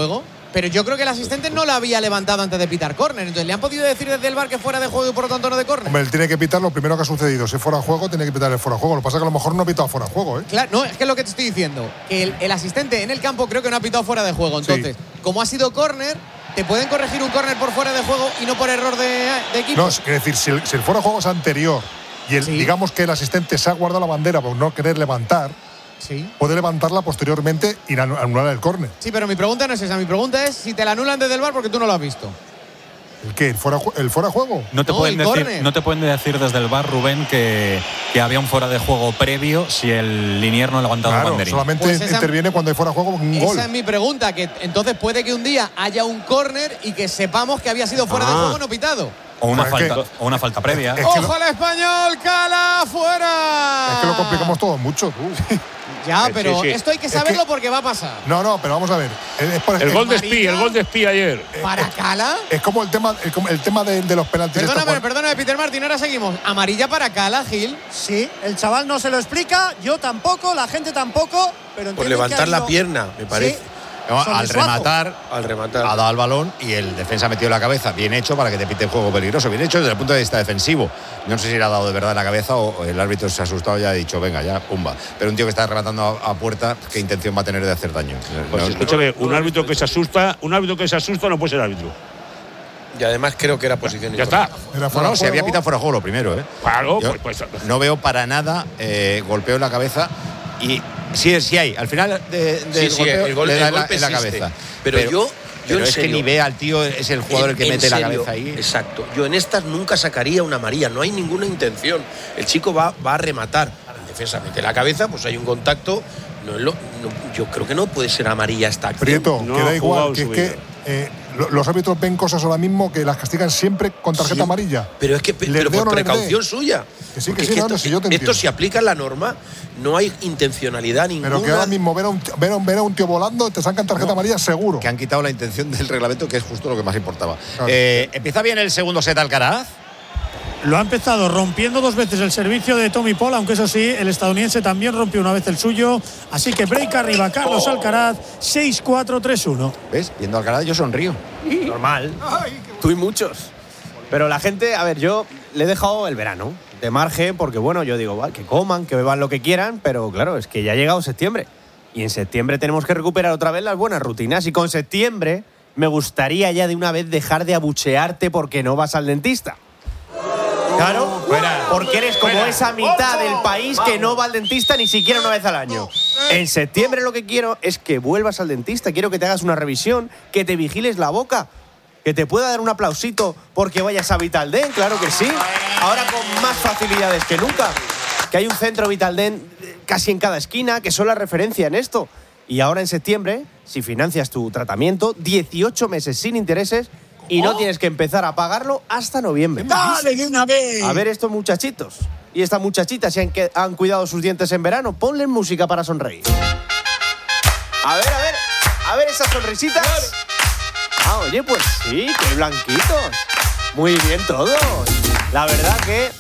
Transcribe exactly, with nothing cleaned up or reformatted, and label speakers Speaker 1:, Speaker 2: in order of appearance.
Speaker 1: juego. Pero yo creo que el asistente no la había levantado antes de pitar córner. Entonces, ¿le han podido decir desde el bar que fuera de juego y por lo tanto no de córner?
Speaker 2: Hombre, él tiene que pitar lo primero que ha sucedido. Si fuera de juego, tiene que pitar el fuera de juego. Lo que pasa es que a lo mejor no ha pitado fuera de juego, ¿eh?
Speaker 1: Claro, no, es que es lo que te estoy diciendo. Que el, el asistente en el campo creo que no ha pitado fuera de juego. Entonces, sí. como ha sido córner, te pueden corregir un córner por fuera de juego y no por error de, de equipo.
Speaker 2: No, es decir, si el, si el fuera de juego es anterior y el, sí. digamos que el asistente se ha guardado la bandera por no querer levantar, sí. puede levantarla posteriormente y anular el córner.
Speaker 1: Sí, pero mi pregunta no es esa. Mi pregunta es si te la anulan desde el bar porque tú no lo has visto.
Speaker 2: ¿El qué? ¿El fuera, el fuera de juego?
Speaker 3: No te,
Speaker 1: no,
Speaker 3: pueden decir, no te pueden decir desde el bar, Rubén, que, que había un fuera de juego previo si el linier no ha levantado
Speaker 2: claro,
Speaker 3: un banderín.
Speaker 2: Solamente pues esa, interviene cuando hay fuera de juego un
Speaker 1: esa
Speaker 2: gol.
Speaker 1: Esa es mi pregunta, que entonces puede que un día haya un córner y que sepamos que había sido fuera ah. de juego no pitado.
Speaker 3: O una, falta, que, o una falta previa.
Speaker 1: Es que ¡Ojo al español! ¡Cala fuera!
Speaker 2: Es que lo complicamos todo mucho, tú.
Speaker 1: Ya, pero sí, sí. esto hay que saberlo es que, porque va a pasar.
Speaker 2: No, no, pero vamos a ver.
Speaker 4: Es por, el, el gol de Espí, el gol de Espí ayer.
Speaker 1: ¿Para Cala?
Speaker 2: Es como el tema, el, el tema de, de los penaltis.
Speaker 1: Perdóname, perdóname, Peter Martín, ahora seguimos. ¿Amarilla para Cala, Gil?
Speaker 5: Sí, el chaval no se lo explica, yo tampoco, la gente tampoco, pero
Speaker 6: por levantar la pierna, me parece.
Speaker 5: Sí.
Speaker 7: No, al rematar,
Speaker 6: al rematar,
Speaker 7: ha dado el balón y el defensa ha metido la cabeza. Bien hecho para que te pite el juego peligroso. Bien hecho desde el punto de vista defensivo. No sé si le ha dado de verdad en la cabeza o el árbitro se ha asustado y ha dicho, venga, ya, pumba. Pero un tío que está rematando a, a puerta, ¿qué intención va a tener de hacer daño?
Speaker 4: Pues no, escúchame, un árbitro que se asusta, un árbitro que se asusta no puede ser árbitro.
Speaker 6: Y además creo que era posición.
Speaker 4: Ya está.
Speaker 7: Era no, no, se había pitado fuera de juego lo primero, ¿eh?
Speaker 4: Claro, pues, pues,
Speaker 7: no veo para nada eh, golpeo en la cabeza y. Sí, sí hay. Al final de, de
Speaker 6: sí, sí,
Speaker 7: golpeo,
Speaker 6: el, gol,
Speaker 7: le da
Speaker 6: el golpe
Speaker 7: en la
Speaker 6: existe.
Speaker 7: cabeza.
Speaker 6: Pero, pero yo, yo
Speaker 7: pero
Speaker 6: en
Speaker 7: es
Speaker 6: serio,
Speaker 7: que ni ve al tío, es el jugador
Speaker 6: en,
Speaker 7: el que mete
Speaker 6: serio,
Speaker 7: la cabeza ahí.
Speaker 6: Exacto. Yo en estas nunca sacaría una amarilla. No hay ninguna intención. El chico va, va a rematar. En defensa mete la cabeza, pues hay un contacto. No, es lo, no, yo creo que no puede ser amarilla esta acción.
Speaker 2: Prieto,
Speaker 4: no,
Speaker 2: que da igual. Que es
Speaker 4: vida.
Speaker 2: que eh, los árbitros ven cosas ahora mismo que las castigan siempre con tarjeta
Speaker 6: sí,
Speaker 2: amarilla.
Speaker 6: Pero es que pero por no precaución suya.
Speaker 2: Que sí, que sí, no,
Speaker 6: esto,
Speaker 2: no, si yo te
Speaker 6: esto si aplica la norma, no hay intencionalidad ninguna.
Speaker 2: Pero que ahora mismo ver a un, ver a un, ver a un tío volando, te sacan tarjeta no, amarilla seguro.
Speaker 7: Que han quitado la intención del reglamento, que es justo lo que más importaba. Claro. Eh, ¿Empieza bien el segundo set Alcaraz?
Speaker 5: Lo ha empezado rompiendo dos veces el servicio de Tommy Paul, aunque eso sí, el estadounidense también rompió una vez el suyo. Así que break arriba Carlos Alcaraz, seis cuatro tres uno.
Speaker 7: ¿Ves? Viendo Alcaraz yo sonrío.
Speaker 8: Normal. Tú y muchos. Pero la gente, a ver, yo le he dejado el verano de margen porque, bueno, yo digo, vale, que coman, que beban lo que quieran, pero claro, es que ya ha llegado septiembre. Y en septiembre tenemos que recuperar otra vez las buenas rutinas. Y con septiembre me gustaría ya de una vez dejar de abuchearte porque no vas al dentista. Claro, porque eres como esa mitad del país que no va al dentista ni siquiera una vez al año. En septiembre lo que quiero es que vuelvas al dentista. Quiero que te hagas una revisión, que te vigiles la boca, que te pueda dar un aplausito porque vayas a Vitaldent, claro que sí. Ahora con más facilidades que nunca. Que hay un centro Vitaldent casi en cada esquina, que son la referencia en esto. Y ahora en septiembre, si financias tu tratamiento, dieciocho meses sin intereses, y no tienes que empezar a pagarlo hasta noviembre.
Speaker 5: ¡Dale de una vez!
Speaker 8: A ver estos muchachitos y esta muchachita, si han, que, han cuidado sus dientes en verano, ponle música para sonreír. A ver, a ver, a ver esas sonrisitas. Ah, oye, pues sí, qué blanquitos. Muy bien todos. La verdad que